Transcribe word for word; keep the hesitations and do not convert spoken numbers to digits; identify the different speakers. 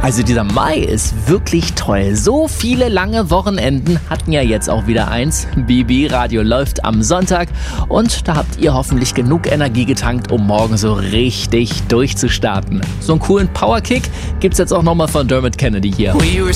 Speaker 1: Also dieser Mai ist wirklich toll. So viele lange Wochenenden hatten ja jetzt auch wieder eins. B B Radio läuft am Sonntag und da habt ihr hoffentlich genug Energie getankt, um morgen so richtig durchzustarten. So einen coolen Powerkick gibt's jetzt auch nochmal von Dermot Kennedy hier.